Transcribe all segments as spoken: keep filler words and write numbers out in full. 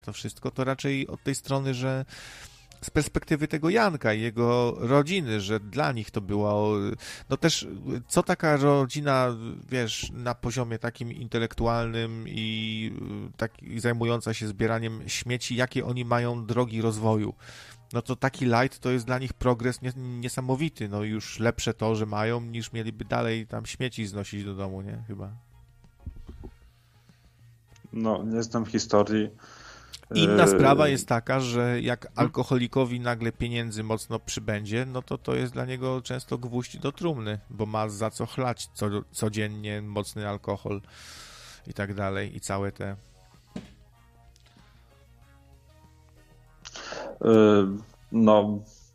to wszystko, to raczej od tej strony, że z perspektywy tego Janka i jego rodziny, że dla nich to było, no też co taka rodzina, wiesz, na poziomie takim intelektualnym i tak, i zajmująca się zbieraniem śmieci, jakie oni mają drogi rozwoju. No to taki light to jest dla nich progres niesamowity, no już lepsze to, że mają, niż mieliby dalej tam śmieci znosić do domu, nie? Chyba. No, nie znam historii. Inna sprawa jest taka, że jak alkoholikowi nagle pieniędzy mocno przybędzie, no to to jest dla niego często gwóźdź do trumny, bo ma za co chlać co, codziennie mocny alkohol i tak dalej, i całe te... No,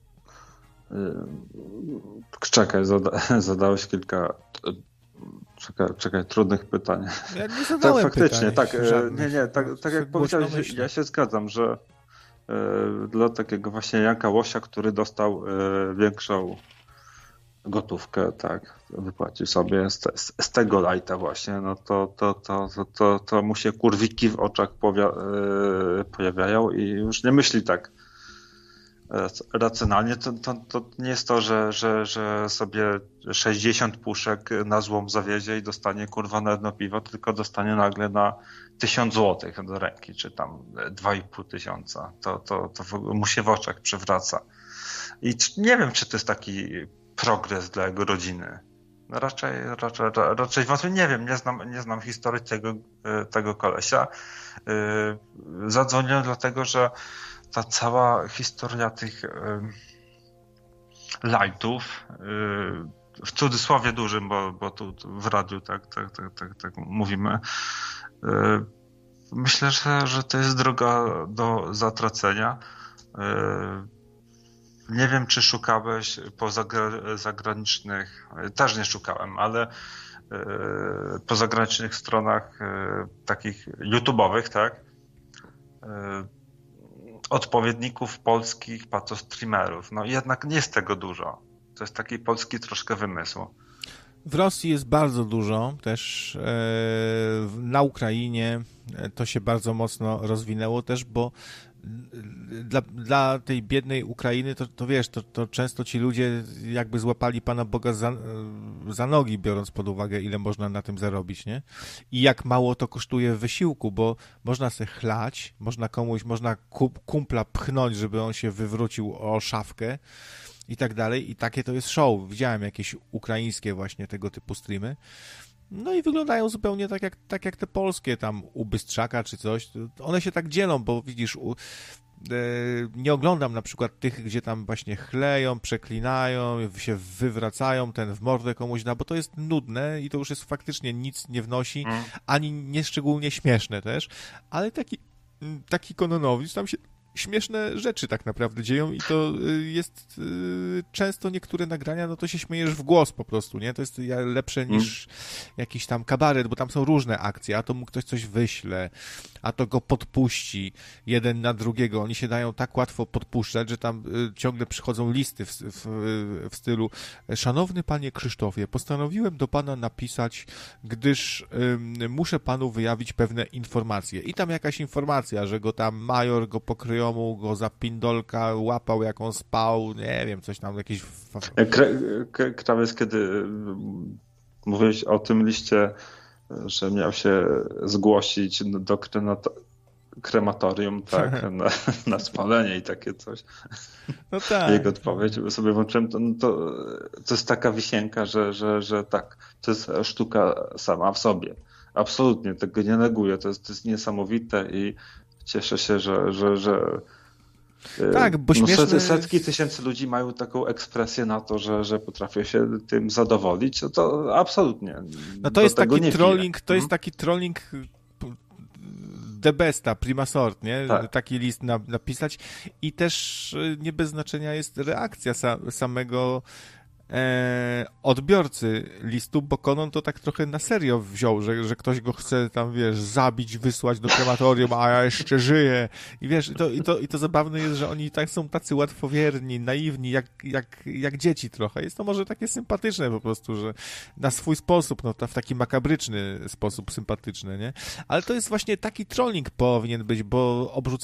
czekaj, zada, zadałeś kilka czekaj, czekaj, trudnych pytań. Ja nie zadałem tak, faktycznie, pytań, tak, żadnych. nie, nie, tak, tak jak powiedziałeś, ja się zgadzam, że dla takiego właśnie Janka Łosia, który dostał większą gotówkę, tak, wypłacił sobie z, z, z tego lighta właśnie, no to, to, to, to, to, to mu się kurwiki w oczach powia, pojawiają i już nie myśli tak racjonalnie. To, to, to nie jest to, że, że, że sobie sześćdziesiąt puszek na złom zawiezie i dostanie kurwa na jedno piwo, tylko dostanie nagle na tysiąc złotych do ręki, czy tam dwa i pół tysiąca. To, to, to mu się w oczach przewraca. I nie wiem, czy to jest taki progres dla jego rodziny. No raczej, raczej, raczej wątpię, nie wiem, nie znam, nie znam historii tego, tego kolesia. Zadzwoniłem dlatego, że ta cała historia tych lightów, w cudzysłowie dużym, bo, bo tu, tu w radiu tak, tak, tak, tak, tak mówimy, myślę, że, że to jest droga do zatracenia. Nie wiem, czy szukałeś po zagra- zagranicznych, też nie szukałem, ale po zagranicznych stronach takich YouTube'owych, tak, odpowiedników polskich patostreamerów. No jednak nie jest tego dużo. To jest taki polski troszkę wymysł. W Rosji jest bardzo dużo, też e, na Ukrainie to się bardzo mocno rozwinęło też, bo dla, dla tej biednej Ukrainy to, to wiesz, to, to często ci ludzie jakby złapali Pana Boga za, za nogi, biorąc pod uwagę, ile można na tym zarobić, nie? I jak mało to kosztuje wysiłku, bo można se chlać, można komuś, można kumpla pchnąć, żeby on się wywrócił o szafkę i tak dalej. I takie to jest show. Widziałem jakieś ukraińskie właśnie tego typu streamy. No i wyglądają zupełnie tak jak, tak jak te polskie tam u Bystrzaka czy coś. One się tak dzielą, bo widzisz, u, e, nie oglądam na przykład tych, gdzie tam właśnie chleją, przeklinają, się wywracają, ten w mordę komuś da, bo to jest nudne i to już jest faktycznie nic nie wnosi, mm. ani nieszczególnie śmieszne też, ale taki, taki Kononowicz tam się śmieszne rzeczy tak naprawdę dzieją i to jest y, często niektóre nagrania, no to się śmiejesz w głos po prostu, nie? To jest lepsze niż mm. jakiś tam kabaret, bo tam są różne akcje, a to mu ktoś coś wyśle, a to go podpuści jeden na drugiego. Oni się dają tak łatwo podpuszczać, że tam y, ciągle przychodzą listy w, w, w stylu: szanowny panie Krzysztofie, postanowiłem do pana napisać, gdyż y, muszę panu wyjawić pewne informacje. I tam jakaś informacja, że go tam major go pokryją, mu go za pindolka łapał, jak on spał, nie wiem, coś tam, jakieś... Krawiec, kiedy mówiłeś o tym liście, że miał się zgłosić do krematorium, tak, na, na spalenie i takie coś. No tak. Jego odpowiedź sobie włączyłem, to, no to, to jest taka wisienka, że, że, że tak, to jest sztuka sama w sobie. Absolutnie, tego nie neguję, to jest, to jest niesamowite i cieszę się, że, że, że tak, bo no śmieszne... setki tysięcy ludzi mają taką ekspresję na to, że, że potrafią się tym zadowolić. No to absolutnie. No to jest taki trolling, to jest taki trolling the besta, prima sort, nie? Tak. Taki list na, napisać i też nie bez znaczenia jest reakcja sa, samego e, odbiorcy listu, bo Conan to tak trochę na serio wziął, że, że ktoś go chce tam, wiesz, zabić, wysłać do krematorium, a ja jeszcze żyję. I wiesz, i to, i to, i to zabawne jest, że oni tak są tacy łatwowierni, naiwni, jak, jak, jak dzieci trochę. Jest to może takie sympatyczne po prostu, że na swój sposób, no to w taki makabryczny sposób sympatyczny, nie? Ale to jest właśnie taki trolling powinien być, bo obrzucenie